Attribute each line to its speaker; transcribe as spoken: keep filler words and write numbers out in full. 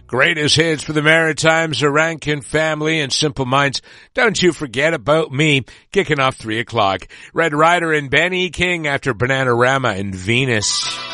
Speaker 1: Greatest hits for the Maritimes, the Rankin family, and Simple Minds. Don't you forget about me. Kicking off three o'clock. Red Rider and Benny King after Bananarama and Venus.